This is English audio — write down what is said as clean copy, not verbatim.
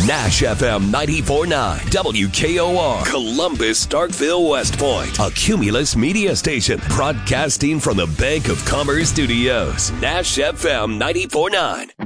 Nash FM 94.9, WKOR, Columbus, Starkville, West Point. A Cumulus media station broadcasting from the Bank of Commerce Studios. Nash FM 94.9.